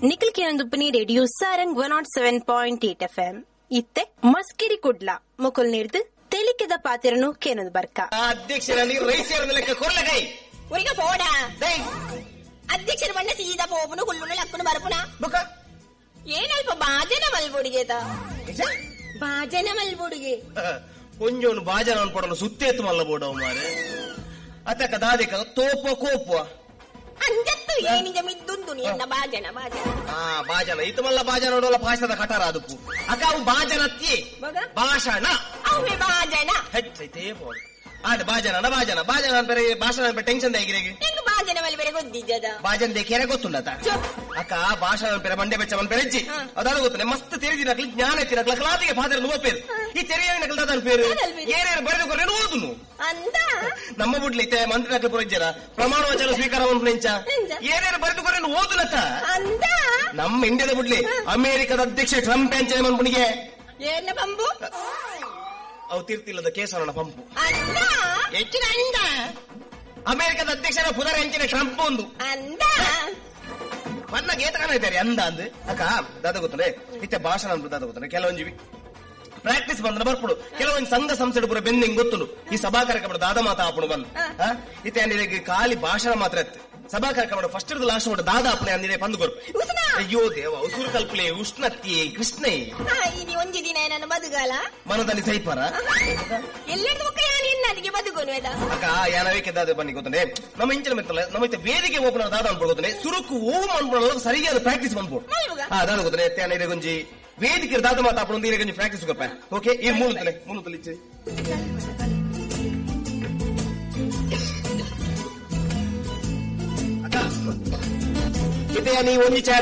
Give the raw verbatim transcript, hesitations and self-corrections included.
Nikhil ಕಿರಣದುಪ್ಪನಿ radio Sarang one not seven point eight F M ಇತ್ತೆ ಮಸ್ಕಿರಿ ಕುಡ್ಲ ಮುಕುಲ್ ನೀರ್ದು ತೆಲಿಕೆದ ಪಾತಿರನು ಕೇನದು ಬರ್ಕ ಅಧ್ಯಕ್ಷರಲ್ಲಿ ರೈಸೇರ ಲೆಕ್ಕ ಕೊರ್ಲಗೈ ಉರಿಗ ಪೋಡ ಅಧ್ಯಕ್ಷರ ಬಣ್ಣ ಸೀದಾ ಪೋಪುನು ಹುಲ್ಲುನು ಲಕ್ಕುನು ಬರಪುನ ಬುಕ ಏನಲ್ಪ ಬಾಜನ ಮಲ್ಬುಡಿಗೆದ ಬಾಜನ ಮಲ್ಬುಡಿಗೆ ಕೊಂಜೋನು ಬಾಜನ ಅನ್ಪಡಲು ಸುತ್ತೇತು ಮಲ್ಲ ಬೋಡವ ಮಾರೆ ಅತಕ ದಾದಿಕ ತೋಪ ಕೋಪ ಅಂಜತ್ತು ಏನಿಗೆ ಮಿದ್ದುಂದು ನಿನ್ನ ಬಾಜನ ಬಾಜನ ಆ ಬಾಜನ ಇತ್ತು ಮಲ್ಲ ಬಾಜನ ನೋಡಲ್ಲ ಭಾಷಣದ ಕಟಾರ ಅದಕ್ಕೂ ಅಕ್ಕ ಅವು ಬಾಜನ ಅತ್ತಿ ಭಾಷಣ ಅವೇ ಬಾಜನ ಹೆಚ್ಚೈತೇ ಬೋಡ್ ಆದ ಬಾಜನ ಬಾಜನ ಬಾಜನ ಅಂತ ಭಾಷಣ ಟೆನ್ಷನ್ ಆಗಿರೆಗೆ ಹೆಂಗ ಬಾಜನ ಮೇಲೆ ಬೇರೆ ಗೊತ್ತಿದ್ದದ ಬಾಜನ ದೇಕೆರೆ ಗೊತ್ತುಂಡತ ಅಕ್ಕ ಭಾಷಣ ಪೇರ ಮಂಡೆ ಬೆಚ್ಚ ಮನ್ ಪೆರೆಜ್ಜಿ ಅದಾದ ಗೊತ್ತನೆ ಮಸ್ತ್ ತೆರಿದಿ ನಕಲಿ ಜ್ಞಾನ ಎತ್ತಿ ನಕಲ ಕ್ಲಾತಿಗೆ ಫಾದರ್ ನುವ ಪೇರು ಈ ತೆರಿಯ ನಕಲ ದಾದನ ಪೇರು ಏನೇನು ಬರೆದು ಕೊನೆ ಓದುನು ಅಂದ ನಮ್ಮ ಬುಡ್ಲಿತೆ ಮಂತ್ರಿ ನಕಲ ಪುರಜ್ಜರ ಪ್ರಮಾಣ ವಚನ ಸ್ವೀಕಾರವನ್ನು ನೆಂಚ ಏನೇನು ಬರೆದು ಕೊನೆ ಓದುನತ ಅಂದ ನಮ್ಮ ಇಂಡಿಯಾದ ಬುಡ್ಲಿ ಅಮೆರಿಕದ ಅಧ್ಯಕ್ಷ ಟ್ರಂಪ್ ಅಂಚನೆ ಮನ್ಪುನಿಗೆ ಏನ ಬಂಬು ಅವು ತೀರ್ತಿಲ್ಲದ ಕೇಸರಣ ಪಂಪು ಅಂದ ಹೆಚ್ಚಿನ ಅಂದ ಅಮೆರಿಕದ ಅಧ್ಯಕ್ಷರ ಪುನರ್ ಹೆಂಚಿನ ಟ್ರಂಪ್ ಒಂದು ಅಂದ ಮನ್ನ ಗೇತ ಕಾಣಿದ್ದಾರೆ ಅಂದ ಅಂದ್ ಅಕ್ಕ ದಾದ ಗೊತ್ತಂದ್ರೆ ಇತ್ತೆ ಭಾಷಣ ಅಂತ ದಾದ ಗೊತ್ತಂದ್ರೆ ಕೆಲವೊಂಜಿ ಪ್ರಾಕ್ಟೀಸ್ ಬಂದ್ರೆ ಬರ್ಪುಡು ಕೆಲವೊಂದು ಸಂಘ ಸಂಸ್ಥೆ ಪುರ ಬೆಂದಿಂಗ್ ಗೊತ್ತುನು ಈ ಸಭಾ ಕಾರ್ಯಕ್ರಮ ದಾದ ಮಾತಾ ಆಪುಡು ಬಂದು ಇತ್ತೆ ಅಂದಿಗೆ ಖಾಲಿ ಭಾಷಣ ಮಾತ್ರ ಎತ್ತು ಸಭಾ ಕಾರ್ಯಕ್ರಮ ಫಸ್ಟ್ ಇರ್ದು ಲಾಸ್ಟ್ ಮಾಡ ದಾದ ಅಪ್ಪನೆ ಅಂದಿದೆ ಪಂದು ಕೊರ್ಪು ಅಯ್ಯೋ ದೇವ ಉಸುರು ಕಲ್ಪಲೆ ಉಷ್ಣತ್ತಿ ಕೃಷ್ಣೆ ಇದು ಒಂಜಿ ದಿನ ನನ್ನ ಬದುಗಾಲ ಮನದಲ್ಲಿ ಸೈಪರ ಎಲ್ಲೆಂದು ಮುಖ ಯಾರು ಇನ್ನ ಅದಕ್ಕೆ ಬದುಕೋನು ಅಕ್ಕ ಯಾನವೇಕೆ ದಾದ ಬನ್ನಿ ಗೊತ್ತಂದ್ರೆ ನಮ್ಮ ಇಂಚಿನ ಮೆತ್ತಲ್ಲ ನಮ್ಮ ಇತ್ತೆ ವೇದಿಕೆ ಓಪನ್ ದಾದ ಅನ್ಬೋದು ಗೊತ್ತನೆ ಸುರುಕು ಓಮ್ ಅನ್ಬೋದು ಸರಿಯಾದ ಪ್ರಾಕ್ಟೀಸ್ ಬಂದ್ಬೋದು ಹಾ ದಾದ ಗೊತ್ತನೆ ಎತ್ತೆ ಅನ್ನ ಗೊಂಜಿ ವೇದಿಕೆ ದಾದ ಮಾತಾಪಡು ಈಗ ಗೊಂಜಿ ಪ್ರಾಕ್ಟೀಸ್ ಗಪ್ಪ ಓಕೆ ಈ ಮೂಲತಲೆ ಮೂಲತಲೆ ಇಚ್ಚೆ ಅಕ್ಕ ಇತ್ತೆ ನೀವು ಒಂಜಿ ಚಾರ್